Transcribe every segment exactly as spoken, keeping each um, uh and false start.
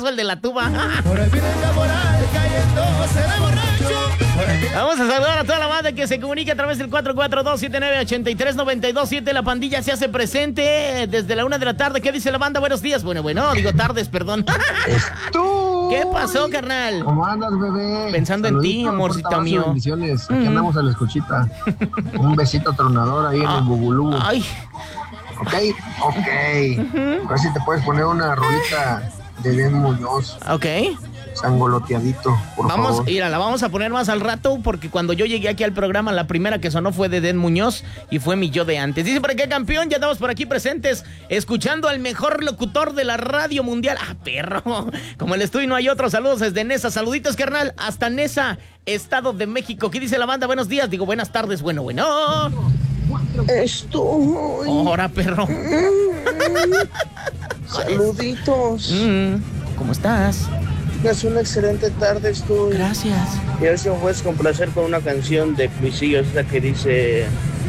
el de la tuba. Por el fin del caporal, cayéndose de borracho. Vamos a saludar a toda la banda que se comunica a través del cuatro cuatro dos, siete nueve, ocho tres nueve dos siete. La pandilla se hace presente desde la una de la tarde. ¿Qué dice la banda? Buenos días. Bueno, bueno, digo tardes, perdón. ¡Tú! ¿Qué pasó, carnal? ¿Cómo andas, bebé? Pensando Saludito, en ti, amorcito mío. Bendiciones. Aquí Mm. andamos a la escuchita. Un besito tronador ahí Ah, en el bubulú. Ay. Ok, ok. A ver si te puedes poner una rolita de Den Muñoz. Ok. Sangoloteadito, por Vamos, favor. mira, la vamos a poner más al rato porque cuando yo llegué aquí al programa, la primera que sonó fue de Den Muñoz y fue mi yo de antes. Dice por acá, campeón, ya estamos por aquí presentes, escuchando al mejor locutor de la radio mundial. Ah, perro, como el estudio no hay otro. Saludos desde Nesa, saluditos, carnal, hasta Nesa, Estado de México. ¿Qué dice la banda? Buenos días, digo buenas tardes, bueno, bueno. Estoy. Ahora, perro. Saluditos. Mm, ¿Cómo estás? Es una excelente tarde, estoy. Gracias. Y a ver si me puedes complacer con una canción de Cuisillos, esa que dice...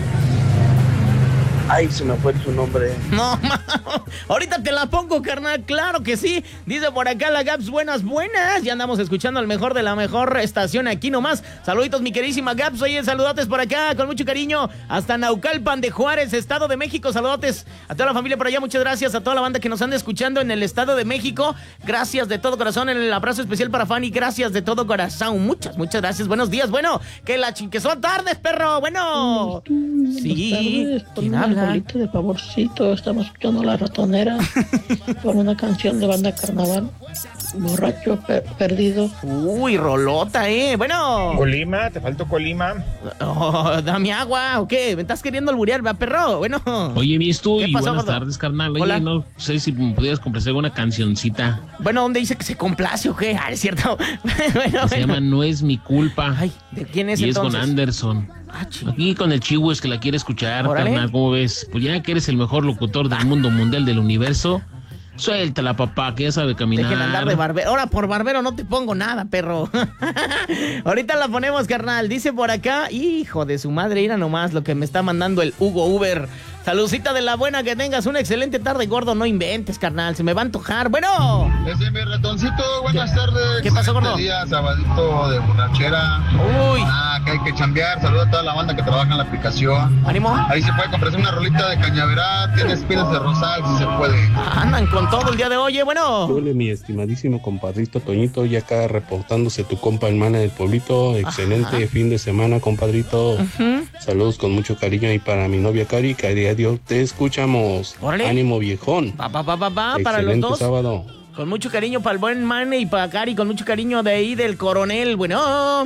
Ay, se me fue su nombre. No, ma, ahorita te la pongo, carnal, claro que sí. Dice por acá la Gaps, buenas, buenas. Ya andamos escuchando al mejor de la mejor estación aquí nomás. Saluditos, mi queridísima Gaps. Oye, saludotes por acá, con mucho cariño. Hasta Naucalpan de Juárez, Estado de México. Saludotes a toda la familia por allá. Muchas gracias a toda la banda que nos anda escuchando en el Estado de México. Gracias de todo corazón. En el abrazo especial para Fanny. Gracias de todo corazón. Muchas, muchas gracias. Buenos días. Bueno, que la chin... que son tardes, perro. Bueno. Sí. ¿Quién habla? Bolita de favorcito, estamos escuchando La Ratonera con una canción de Banda Carnaval, Borracho per Perdido. Uy, rolota, eh. Bueno. Colima, te faltó Colima. Oh, dame agua, ¿o qué? ¿Me estás queriendo alburear, va, perro? Bueno. Oye, mi estu, ¿Qué y pasó, buenas gordo? tardes, carnal. Oye, Hola. no sé si me pudieras complacer una cancioncita. Bueno, ¿dónde dice que se complace o qué? Ah, es cierto. Bueno, Se bueno. llama No es mi culpa. Ay, ¿de quién es y entonces? es con Anderson. Ah, chi- Aquí con el Chihues que la quiere escuchar, Órale. carnal. ¿Cómo ves? Pues ya que eres el mejor locutor del mundo mundial del universo, suéltala, papá, que ya sabe caminar. Dejen andar de barbero. Ahora por barbero no te pongo nada, perro. Ahorita la ponemos, carnal. Dice por acá, hijo de su madre, mira nomás lo que me está mandando el Hugo Uber. Saludcita de la buena, que tengas una excelente tarde, gordo. No inventes, carnal, se me va a antojar. Bueno. Ese es mi ratoncito, buenas tardes. ¿Qué pasó, gordo? Este día, sabadito de borrachera. Uy. Ah, que hay que chambear. Saludos a toda la banda que trabaja en la aplicación. ¿Ánimo? Ahí se puede comprar una rolita de cañaveral, tiene espinas de rosal, si se puede. Andan con todo el día de hoy, eh, bueno. Hola, mi estimadísimo compadrito Toñito, ya acá reportándose tu compa hermana del pueblito. Excelente Ajá. fin de semana, compadrito. Ujú. Saludos con mucho cariño y para mi novia Cari, que a diario te escuchamos. Órale. Ánimo, viejón. Pa, pa, pa, pa, pa, para los Excelente dos. sábado. Con mucho cariño para el buen Mane y para Cari, con mucho cariño de ahí del coronel. Bueno.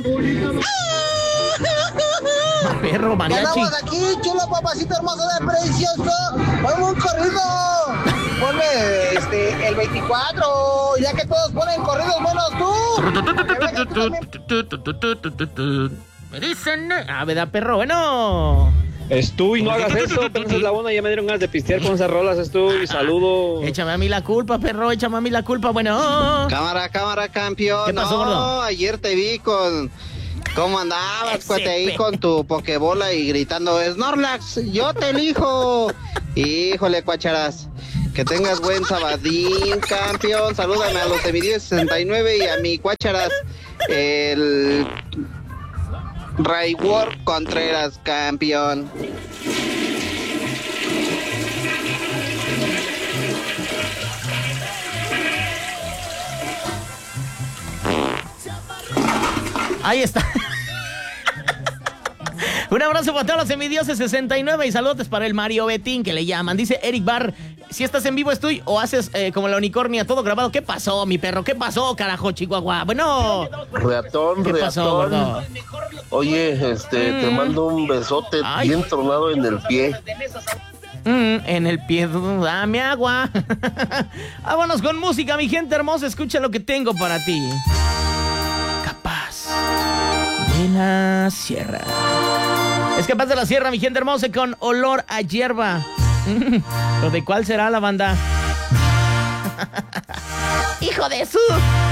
Perro, mariachi. Andamos aquí, chulo papacito hermoso de precioso. Ponme un corrido. Ponme este, el veinticuatro. Ya que todos ponen corridos buenos tú. Me dicen. Ah, ¿verdad, perro? Bueno. Estuy, no hagas eso, pones la buena, ya me dieron ganas de pistear con esas rolas, Estuy, saludos. Échame a mí la culpa, perro, échame a mí la culpa, bueno. Cámara, cámara, campeón. ¿Qué pasó, no, gordo? ayer te vi con... ¿Cómo andabas, Ese cuate, ahí pe- con tu pokebola y gritando, Snorlax, yo te elijo? Híjole, cuacharas. Que tengas buen sabadín, campeón. Salúdame a los de mi diez sesenta y nueve y a mi cuacharas, el... Raywar Contreras, campeón. Ahí está. Un abrazo para todos los semidioses sesenta y nueve y saludos para el Mario Betín que le llaman. Dice Eric Barr, si estás en vivo estoy o haces eh, como la unicornia, todo grabado. ¿Qué pasó, mi perro? ¿Qué pasó, carajo, Chihuahua? Bueno. Reatón, ¿Qué pasó, reatón. gordo? Oye, este, Mm. te mando un besote Ay. bien tronado en el pie. Mm, en el pie, dame agua. Vámonos con música, mi gente hermosa. Escucha lo que tengo para ti. Capaz de la Sierra. Es Capaz de la Sierra, mi gente hermosa, con Olor a Hierba. ¿Pero de cuál será la banda? ¡Hijo de su!